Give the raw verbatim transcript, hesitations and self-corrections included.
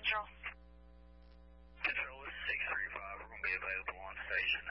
Central. Control is six three five. We're going to be available on station